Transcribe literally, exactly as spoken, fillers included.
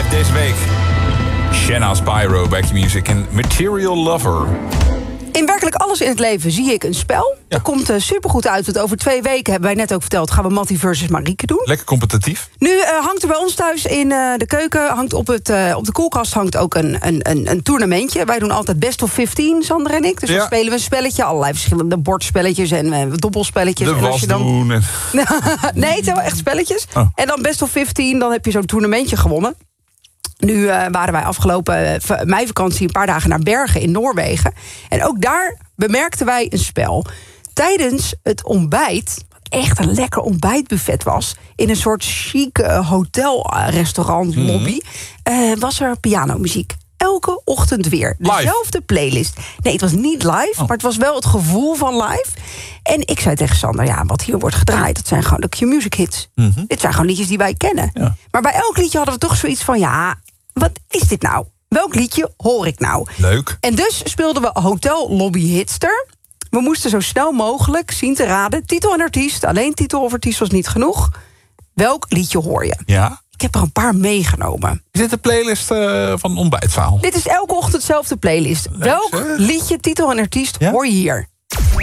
Deze week Shanna Spyro, Back to Music en Material Lover. In werkelijk alles in het leven zie ik een spel. Ja. Dat komt uh, supergoed uit, want over twee weken... hebben wij net ook verteld, gaan we Mattie versus Marieke doen. Lekker competitief. Nu uh, hangt er bij ons thuis in uh, de keuken... hangt op, het, uh, op de koelkast hangt ook een, een, een, een toernomentje. Wij doen altijd best of vijftien, Sander en ik. Dus ja. dan spelen we een spelletje, allerlei verschillende bordspelletjes... en uh, dobbelspelletjes. De en was als je dan... doen. En... nee, het zijn wel echt spelletjes. Oh. En dan best of vijftien, dan heb je zo'n toernomentje gewonnen. Nu uh, waren wij afgelopen uh, meivakantie een paar dagen naar Bergen in Noorwegen. En ook daar bemerkten wij een spel. Tijdens het ontbijt, wat echt een lekker ontbijtbuffet was... in een soort chic uh, hotelrestaurant lobby... Mm-hmm. uh, was er pianomuziek. Elke ochtend weer. Dezelfde playlist. Nee, het was niet live, oh. maar het was wel het gevoel van live. En ik zei tegen Sander, ja, wat hier wordt gedraaid... dat zijn gewoon de Q-music hits. Mm-hmm. Dit zijn gewoon liedjes die wij kennen. Ja. Maar bij elk liedje hadden we toch zoiets van... ja, wat is dit nou? Welk liedje hoor ik nou? Leuk. En dus speelden we Hotel Lobby Hitster. We moesten zo snel mogelijk zien te raden... titel en artiest, alleen titel of artiest was niet genoeg. Welk liedje hoor je? Ja. Ik heb er een paar meegenomen. Is dit de playlist uh, van Ontbijtzaal? Dit is elke ochtend dezelfde playlist. Leuk, Welk zeg. liedje, titel en artiest ja? hoor je hier?